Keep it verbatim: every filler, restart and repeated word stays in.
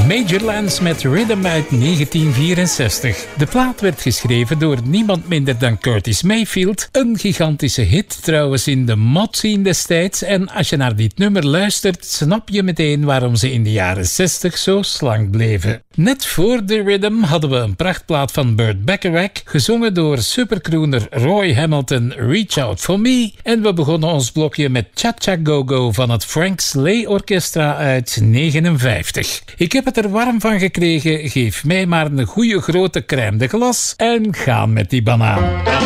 Major Lance met Rhythm uit negentien vierenzestig. De plaat werd geschreven door niemand minder dan Curtis Mayfield. Een gigantische hit trouwens in de mod scene destijds. En als je naar dit nummer luistert, snap je meteen waarom ze in de jaren zestig zo slank bleven. Net voor de Rhythm hadden we een prachtplaat van Burt Bacharach, gezongen door supercrooner Roy Hamilton, Reach Out For Me. En we begonnen ons blokje met Cha Cha Go Go van het Frank Slay Orchestra uit negenenvijftig. Ik heb het er warm van gekregen, geef mij maar een goede grote crème de glas en ga met die banaan.